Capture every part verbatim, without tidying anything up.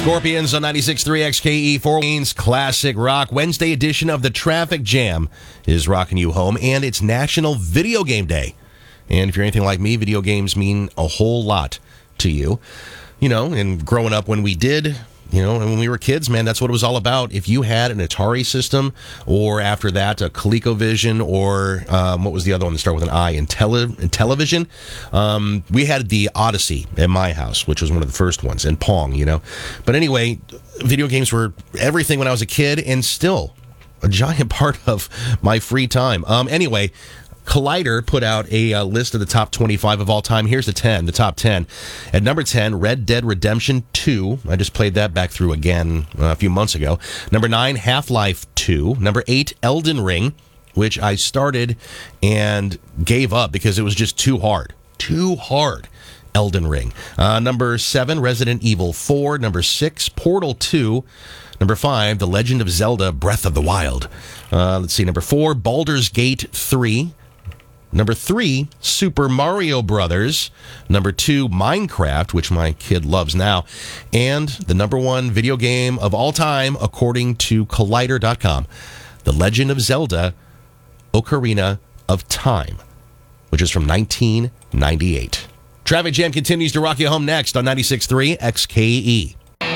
Scorpions on ninety-six point three X K E, Fort Wayne's classic rock. Wednesday edition of the Traffic Jam is rocking you home, and it's National Video Game Day. And if you're anything like me, video games mean a whole lot to you. You know, and growing up when we did, you know, and when we were kids, man, that's what it was all about. If you had an Atari system, or after that, a ColecoVision, or um, what was the other one that started with an I, Intelli- Intellivision, um, we had the Odyssey at my house, which was one of the first ones, and Pong, you know. But anyway, video games were everything when I was a kid, and still a giant part of my free time. Um, anyway, Collider put out a uh, list of the top twenty-five of all time. Here's the ten, the top ten. At number ten, Red Dead Redemption two. I just played that back through again uh, a few months ago. Number nine, Half-Life two. Number eight, Elden Ring, which I started and gave up because it was just too hard. Too hard. Elden Ring. Uh, number seven, Resident Evil four. Number six, Portal two. Number five, The Legend of Zelda Breath of the Wild. Uh, let's see, number four, Baldur's Gate three. Number three, Super Mario Brothers. Number two, Minecraft, which my kid loves now. And the number one video game of all time, according to Collider dot com, The Legend of Zelda Ocarina of Time, which is from nineteen ninety-eight. Traffic Jam continues to rock you home next on ninety-six point three X K E.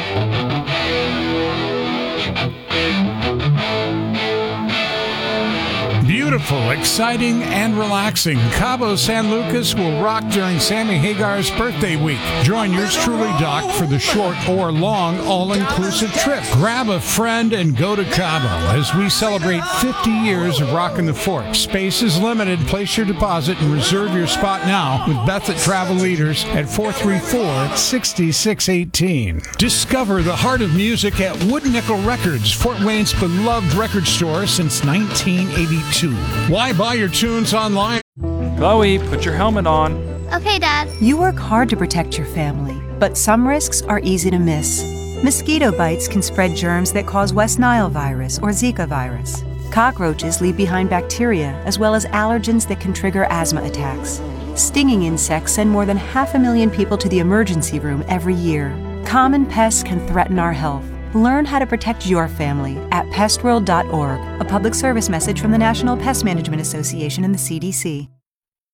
Beautiful, exciting, and relaxing. Cabo San Lucas will rock during Sammy Hagar's birthday week. Join yours truly, Doc, for the short or long all-inclusive trip. Grab a friend and go to Cabo as we celebrate fifty years of rocking the Fork. Space is limited. Place your deposit and reserve your spot now with Beth at Travel Leaders at four three four, six six one eight. Discover the heart of music at Wood Nickel Records, Fort Wayne's beloved record store since nineteen eighty-two. Why buy your tunes online? Chloe, put your helmet on. Okay, Dad. You work hard to protect your family, but some risks are easy to miss. Mosquito bites can spread germs that cause West Nile virus or Zika virus. Cockroaches leave behind bacteria as well as allergens that can trigger asthma attacks. Stinging insects send more than half a million people to the emergency room every year. Common pests can threaten our health. Learn how to protect your family at pest world dot org, a public service message from the National Pest Management Association and the C D C.